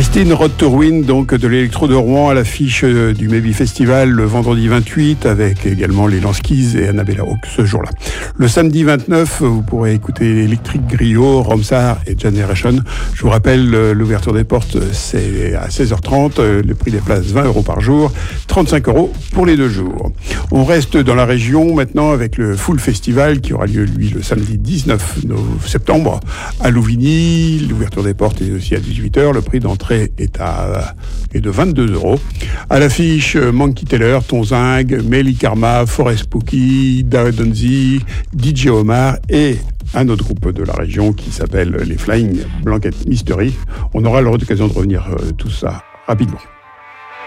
Christine Road to Ruin, donc de l'électro de Rouen, à l'affiche du Maybe Festival le vendredi 28, avec également les Lanskis et Annabella Hawk ce jour-là. Le samedi 29, vous pourrez écouter Electric Griot, Romsar et Generation. Je vous rappelle, l'ouverture des portes, c'est à 16h30, le prix des places 20 € par jour, 35 € pour les 2 jours. On reste dans la région maintenant avec le Full Festival qui aura lieu, lui, le samedi 19 septembre à Louvigny. L'ouverture des portes est aussi à 18h. Le prix d'entrée est de 22 €. À l'affiche, Monkey Taylor, Tonzing, Melly Karma, Forest Spooky, Donzi, DJ Omar et un autre groupe de la région qui s'appelle les Flying Blanket Mystery. On aura l'occasion de revenir tout ça rapidement.